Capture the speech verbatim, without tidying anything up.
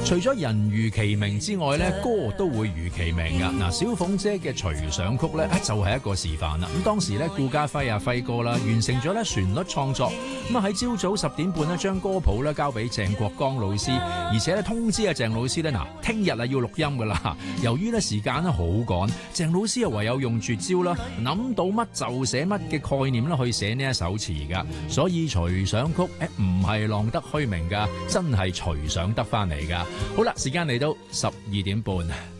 除咗人如其名之外咧，歌都會如其名噶。嗱，小鳳姐嘅隨想曲咧，就係一個示範啦。咁當時咧，顧嘉輝啊輝哥啦，完成咗咧旋律創作。咁啊喺朝早十點半咧，將歌譜咧交俾鄭國江老師，而且咧通知啊鄭老師咧，嗱，聽日啊要錄音噶啦。由於咧時間咧好趕，鄭老師啊唯有用絕招啦，諗到乜就寫乜嘅概念啦去寫呢一首詞噶。所以隨想曲誒唔係浪得虛名噶，真係隨想得翻嚟噶。好啦，時間嚟到十二點半。